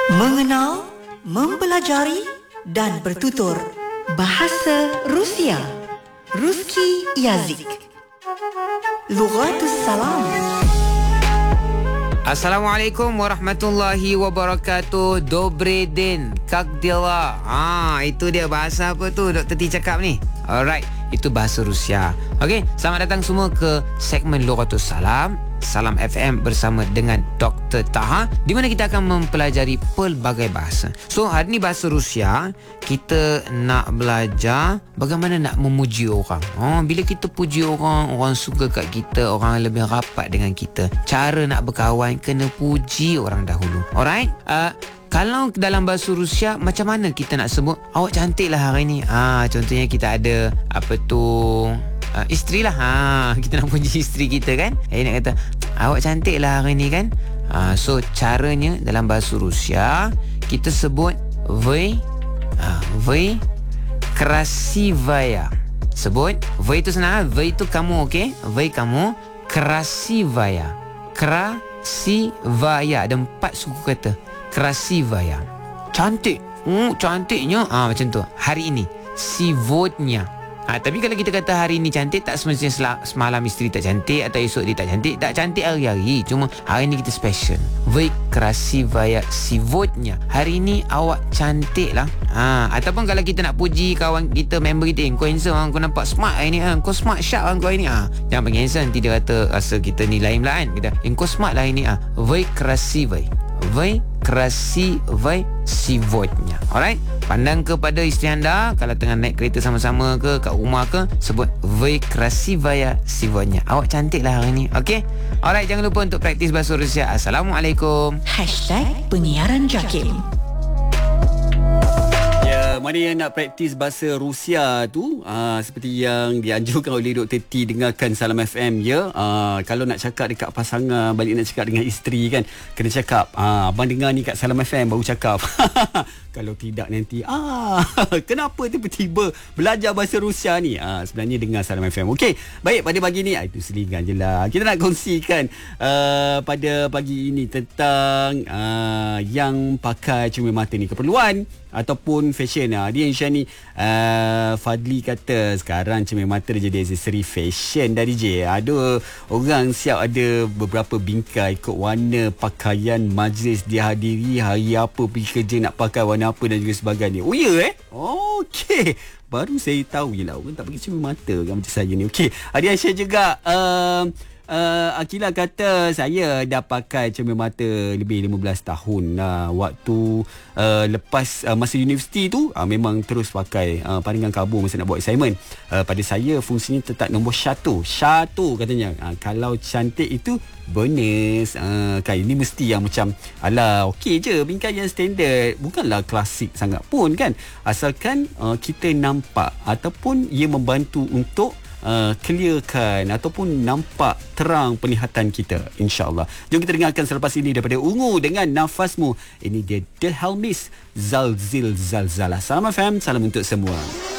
Mengenal, mempelajari dan bertutur bahasa Rusia. Ruski Yazik. Lughatus Salam. Assalamualaikum warahmatullahi wabarakatuh. Добрый день. Как дела? Itu dia bahasa apa tu Dr. T cakap ni. Alright, itu bahasa Rusia. Okey, selamat datang semua ke segmen Lughatus Salam, Salam FM bersama dengan Dr. Taha, di mana kita akan mempelajari pelbagai bahasa. So, hari ni bahasa Rusia, kita nak belajar bagaimana nak memuji orang. Bila kita puji orang, orang suka kat kita, orang lebih rapat dengan kita. Cara nak berkawan, kena puji orang dahulu. Alright? Kalau dalam bahasa Rusia, macam mana kita nak sebut awak cantik lah hari ni? Contohnya kita ada isteri lah. Kita nak puji isteri kita kan. Nak kata awak cantik lah hari ni kan. So caranya dalam bahasa Rusia, kita sebut вы красивая. Sebut вы itu senang. Вы itu kamu, okey? Вы kamu. Красивая. Красивая. Ada 4 suku kata. Красивая. Cantik. Cantiknya. Macam tu. Hari ini. Сегодня. Tapi kalau kita kata hari ini cantik, tak semestinya semalam isteri tak cantik atau esok dia tak cantik. Tak cantik hari-hari. Cuma hari ini kita special. Вы красивая сегодня. Hari ini awak cantik lah. Ataupun kalau kita nak puji kawan kita, member kita, kau handsome, kau nampak smart hari ni, kau smart sharp kau hari ni. Jangan panggil handsome, nanti dia kata rasa kita ni lain pula kan. Kita, kau smart lah hari ni. Вы красивый. Вы красивый сегодня. Alright? Pandang kepada isteri anda, kalau tengah naik kereta sama-sama ke, kat rumah ke, sebut Вы красивая сегодня. Awak cantik lah hari ni. Okey? Alright, jangan lupa untuk praktis bahasa Rusia. Assalamualaikum. #penyiaran Jakim. Mana yang nak praktis bahasa Rusia tu, seperti yang dianjurkan oleh Dr. T, dengarkan Salam FM ya. Kalau nak cakap dekat pasangan, balik nak cakap dengan isteri kan, kena cakap abang dengar ni kat Salam FM baru cakap. Kalau tidak nanti kenapa tiba-tiba belajar bahasa Rusia ni? Sebenarnya dengar Salam FM. Okey, baik, pada pagi ni itu selingan je lah. Kita nak kongsikan pada pagi ini tentang yang pakai cermin mata ni keperluan ataupun fashion. Dia Insya ni Fadli kata sekarang cermin mata dah jadi aksesori fashion dah DJ. Ada orang siap ada beberapa bingkai ikut warna pakaian majlis dia hadiri, hari apa pergi kerja nak pakai warna apa dan juga sebagainya. Oh ya Okey, baru saya tahu je lah orang tak pakai cermin mata kan macam saya ni. Okey, Adi Aisyah juga Akila kata saya dah pakai cermin mata lebih 15 tahun waktu lepas masa universiti tu memang terus pakai pandangan kabur masa nak buat assignment. Pada saya fungsinya tetap nombor satu katanya. Kalau cantik itu bonus. Kan ini mesti yang macam alah okey je, bingkai yang standard, bukanlah klasik sangat pun kan, asalkan kita nampak ataupun ia membantu untuk clearkan ataupun nampak terang penglihatan kita, insyaAllah. Jom kita dengarkan selepas ini daripada Ungu dengan Nafasmu. Ini dia The Helmis, Zalzil Zalzalah. Salam FM, salam untuk semua.